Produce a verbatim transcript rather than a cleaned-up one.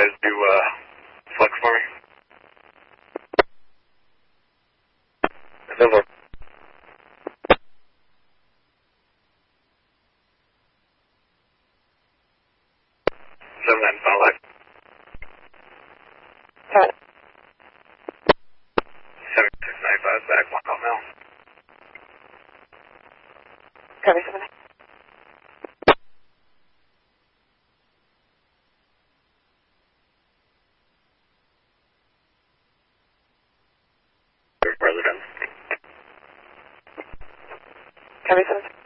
guys do uh, flex for me? Simple. Seven nine five five. Got it. Seven six nine five back one call now. Copy seven. President. Copy seven.